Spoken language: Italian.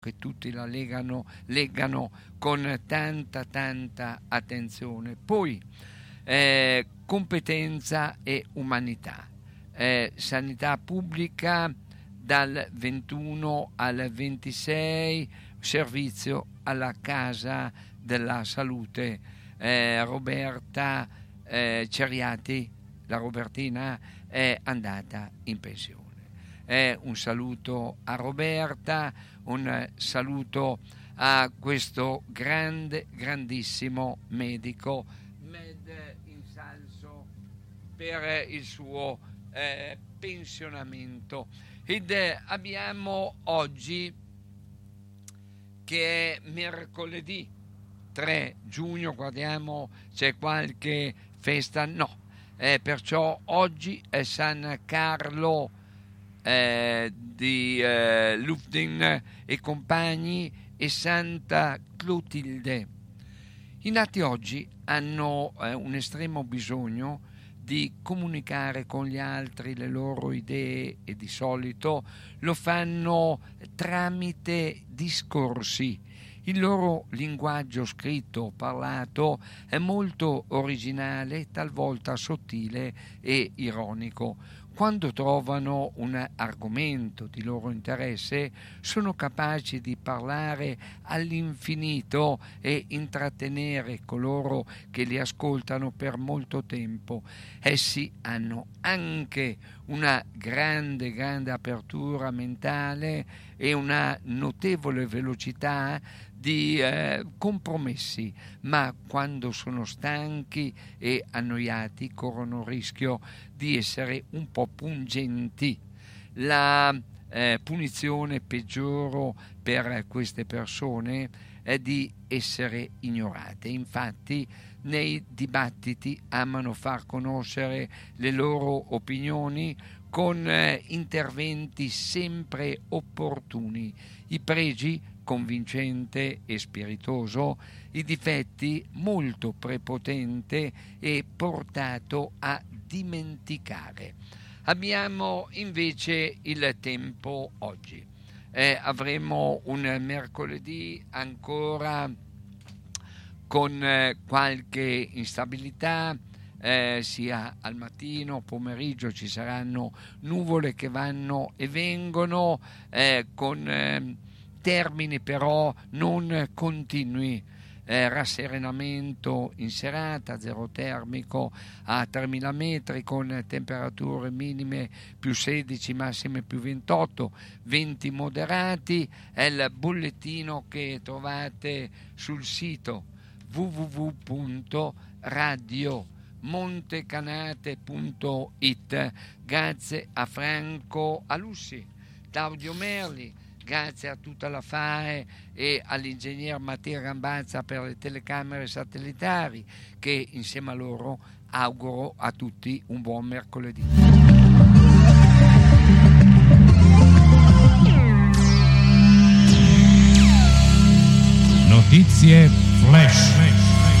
che tutti la leggano con tanta attenzione. Poi competenza e umanità, sanità pubblica dal 21 al 26, servizio alla Casa della Salute. Roberta Ceriati, la Robertina, è andata in pensione. Un saluto a Roberta, un saluto a questo grandissimo medico, med insalso per il suo pensionamento. Ed abbiamo oggi, che è mercoledì 3 giugno, guardiamo, c'è qualche festa? No, perciò oggi è San Carlo di Luftin e compagni e Santa Clotilde. I nati oggi hanno un estremo bisogno di comunicare con gli altri le loro idee e di solito lo fanno tramite discorsi. Il loro linguaggio scritto o parlato è molto originale, talvolta sottile e ironico. Quando trovano un argomento di loro interesse, sono capaci di parlare all'infinito e intrattenere coloro che li ascoltano per molto tempo. Essi hanno anche una grande apertura mentale e una notevole velocità di compromessi, ma quando sono stanchi e annoiati corrono il rischio di essere un po' pungenti. La punizione peggiore per queste persone è di essere ignorate. Infatti nei dibattiti amano far conoscere le loro opinioni con interventi sempre opportuni, i pregi convincente e spiritoso, i difetti molto prepotente e portato a dimenticare. Abbiamo invece il tempo oggi. Avremo un mercoledì ancora con qualche instabilità, sia al mattino, pomeriggio ci saranno nuvole che vanno e vengono con termini però non continui. Rasserenamento in serata, zero termico a 3000 metri con temperature minime più 16, massime più 28, venti moderati. È il bollettino che trovate sul sito www.radiomontecanate.it. Grazie a Franco Alussi, Claudio Merli, grazie a tutta la FAE e all'ingegner Mattia Gambazza per le telecamere satellitari, che insieme a loro auguro a tutti un buon mercoledì. Notizie Flash.